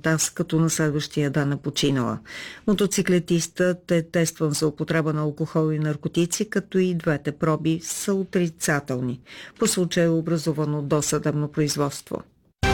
таз, като на следващия ден е починала. Мотоциклетистът е тестван за употреба на алкохол и наркотици, като и двете проби са отрицателни. По случая е образувано досъдебно производство.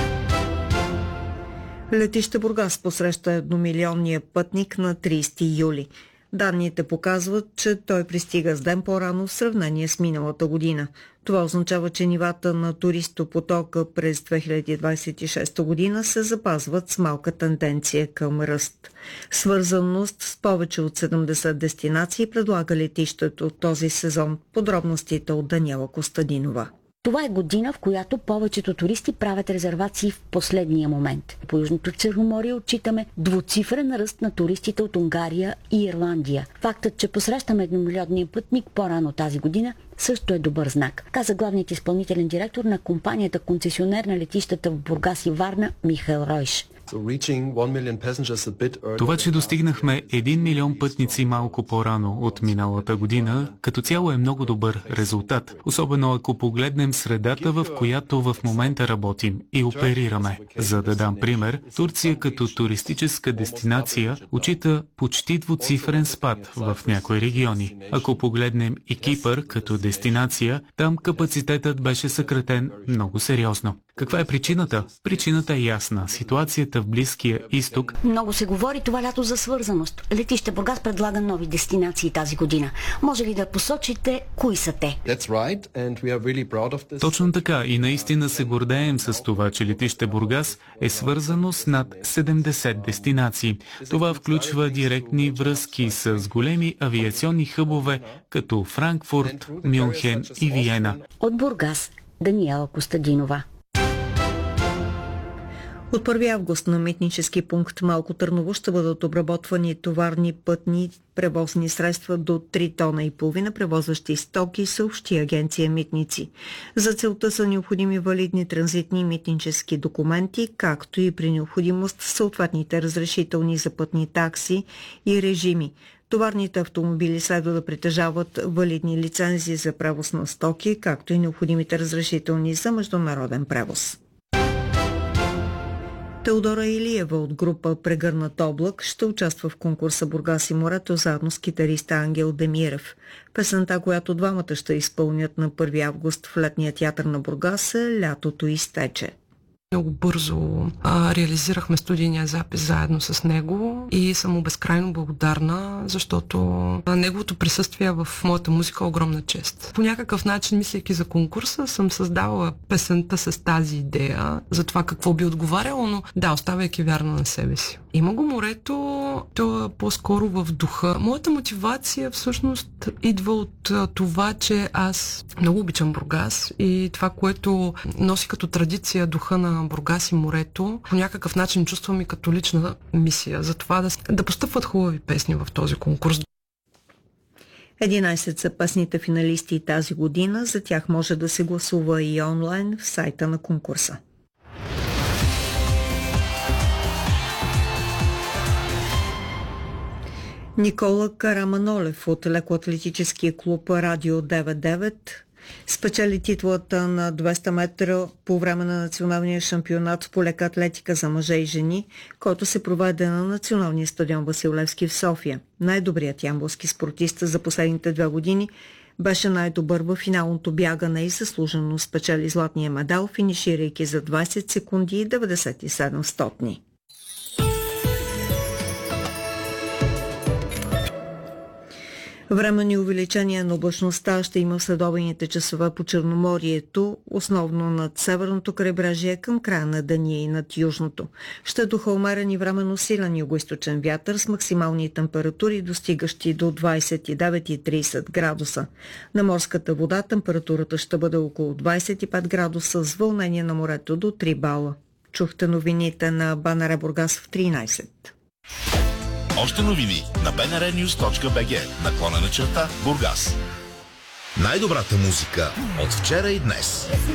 Летище Бургас посреща едномилионния пътник на 30 юли. Данните показват, че той пристига с ден по-рано в сравнение с миналата година. Това означава, че нивата на туристопотока през 2026 година се запазват с малка тенденция към ръст. Свързаност с повече от 70 дестинации предлага летището този сезон. Подробностите от Даниела Костадинова. Това е година, в която повечето туристи правят резервации в последния момент. По Южното Черноморие отчитаме двуцифрен ръст на туристите от Унгария и Ирландия. Фактът, че посрещаме едномилионния пътник по-рано тази година, също е добър знак, каза главният изпълнителен директор на компанията концесионер на летищата в Бургас и Варна Михаил Ройш. Това, че достигнахме 1 милион пътници малко по-рано от миналата година, като цяло е много добър резултат, особено ако погледнем средата, в която в момента работим и оперираме. За да дам пример, Турция като туристическа дестинация отчита почти двуцифрен спад в някои региони. Ако погледнем и Кипър като дестинация, там капацитетът беше съкратен много сериозно. Каква е причината? Причината е ясна. Ситуацията в Близкия изток. Много се говори това лято за свързаност. Летище Бургас предлага нови дестинации тази година. Може ли да посочите кои са те? Точно така и наистина се гордеем с това, че летище Бургас е свързано с над 70 дестинации. Това включва директни връзки с големи авиационни хъбове като Франкфурт, Мюнхен и Виена. От Бургас Даниела Костадинова. От 1 август на митнически пункт Малко Търново ще бъдат обработвани товарни пътни превозни средства до 3 тона и половина, превозващи стоки, съобщи агенция Митници. За целта са необходими валидни транзитни митнически документи, както и при необходимост съответните разрешителни за пътни такси и режими. Товарните автомобили следва да притежават валидни лицензии за превоз на стоки, както и необходимите разрешителни за международен превоз. Теодора Илиева от група Прегърнат облак ще участва в конкурса Бургас и морето заедно с китариста Ангел Демирев. Песента, която двамата ще изпълнят на 1 август в летния театър на Бургас, е "Лятото изтече". Много бързо реализирахме студийния запис заедно с него и съм му безкрайно благодарна, защото неговото присъствие в моята музика е огромна чест. По някакъв начин, мислейки за конкурса, съм създавала песента с тази идея за това какво би отговаряло, но да, оставяйки вярна на себе си. Има го морето, то е по-скоро в духа. Моята мотивация всъщност идва от това, че аз много обичам Бургас и това, което носи като традиция духа на Бургас и морето, по някакъв начин чувствам и като лична мисия за това да постъпват хубави песни в този конкурс. 11 са песните финалисти тази година. За тях може да се гласува и онлайн в сайта на конкурса. Никола Караманолев от лекоатлетическия клуб Радио 99 спечели титлата на 200 метра по време на националния шампионат по лека атлетика за мъже и жени, който се проведе на националния стадион Васил Левски в София. Най-добрият ямболски спортист за последните 2 години беше най-добър в финалното бягане и заслужено спечели златния медал, финиширайки за 20 секунди и 97 стотни. Временни увеличения на облачността ще има в следобедните часове по Черноморието, основно над северното крайбрежие към края на деня и над южното. Ще духа умерен и временно силен югоизточен вятър с максимални температури, достигащи до 29 и 30 градуса. На морската вода температурата ще бъде около 25 градуса с вълнение на морето до 3 бала. Чухте новините на БНР Бургас в 13. Още новини на bnrnews.bg /Бургас. Най-добрата музика от вчера и днес.